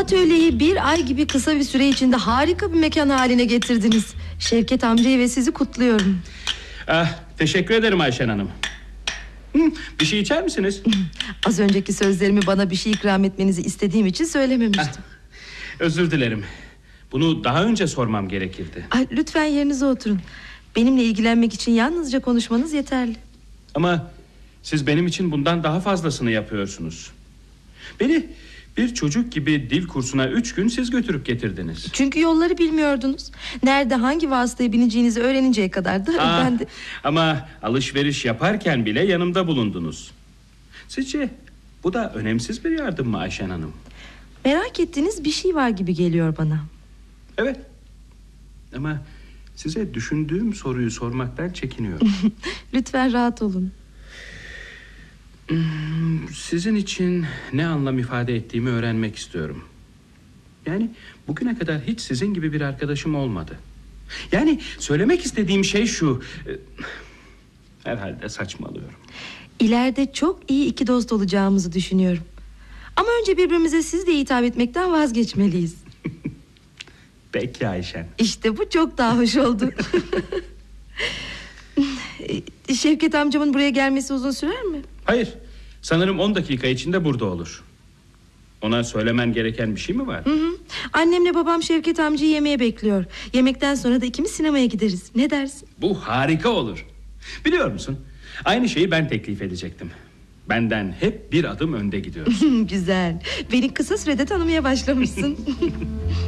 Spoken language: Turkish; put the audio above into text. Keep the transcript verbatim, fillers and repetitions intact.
Atölyeyi bir ay gibi kısa bir süre içinde harika bir mekan haline getirdiniz. Şevket amcayı ve sizi kutluyorum. Ah, teşekkür ederim Ayşen Hanım. Hı, bir şey içer misiniz? Az önceki sözlerimi bana bir şey ikram etmenizi istediğim için söylememiştim. Ah, özür dilerim. Bunu daha önce sormam gerekirdi. Ay, lütfen yerinize oturun. Benimle ilgilenmek için yalnızca konuşmanız yeterli. Ama siz benim için bundan daha fazlasını yapıyorsunuz. Beni bir çocuk gibi dil kursuna üç gün siz götürüp getirdiniz. Çünkü yolları bilmiyordunuz. Nerede hangi vasıtaya bineceğinizi öğreninceye kadar da ah, ben de... Ama alışveriş yaparken bile yanımda bulundunuz. Sizce bu da önemsiz bir yardım mı Ayşen Hanım? Merak ettiğiniz bir şey var gibi geliyor bana. Evet. Ama size düşündüğüm soruyu sormaktan çekiniyorum. Lütfen rahat olun. Sizin için ne anlam ifade ettiğimi öğrenmek istiyorum. Yani bugüne kadar hiç sizin gibi bir arkadaşım olmadı. Yani söylemek istediğim şey şu. Herhalde saçmalıyorum. İleride çok iyi iki dost olacağımızı düşünüyorum. Ama önce birbirimize siz de hitap etmekten vazgeçmeliyiz. Peki Ayşen. İşte bu çok daha hoş oldu. Şevket amcamın buraya gelmesi uzun sürer mi? Hayır. Sanırım on dakika içinde burada olur. Ona söylemen gereken bir şey mi var? Hı hı. Annemle babam Şevket amcayı yemeğe bekliyor. Yemekten sonra da ikimiz sinemaya gideriz. Ne dersin? Bu harika olur. Biliyor musun? Aynı şeyi ben teklif edecektim. Benden hep bir adım önde gidiyorsun. Güzel. Beni kısa sürede tanımaya başlamışsın.